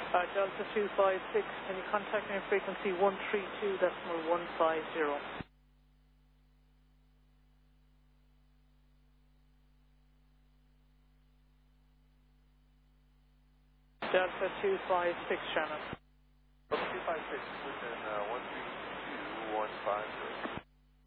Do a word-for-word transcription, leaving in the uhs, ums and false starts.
Uh, Delta two five six, can you contact me on frequency one three two decimal one five zero? Delta two five six, Shannon. Delta two five six, within uh, one three two one five zero.